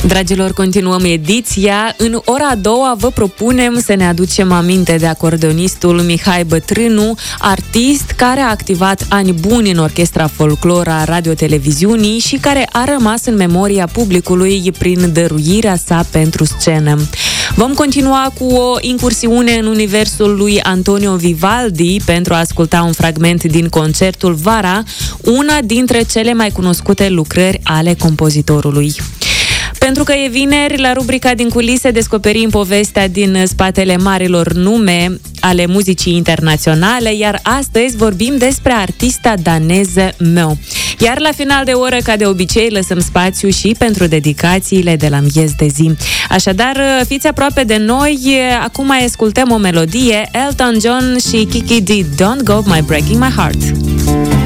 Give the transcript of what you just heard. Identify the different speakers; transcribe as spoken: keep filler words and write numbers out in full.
Speaker 1: Dragilor, continuăm ediția. În ora a doua vă propunem să ne aducem aminte de acordeonistul Mihai Bătrânu, artist care a activat ani buni în Orchestra Folclora Radio-Televiziunii și care a rămas în memoria publicului prin dăruirea sa pentru scenă. Vom continua cu o incursiune în universul lui Antonio Vivaldi pentru a asculta un fragment din concertul Vara, una dintre cele mai cunoscute lucrări ale compozitorului. Pentru că e vineri, la rubrica Din culise descoperim povestea din spatele marilor nume ale muzicii internaționale, iar astăzi vorbim despre artista daneză Mö. Iar la final de oră, ca de obicei, lăsăm spațiu și pentru dedicațiile de la miez de zi. Așadar, fiți aproape de noi, acum mai ascultăm o melodie, Elton John și Kiki D, Don't Go My Breaking My Heart.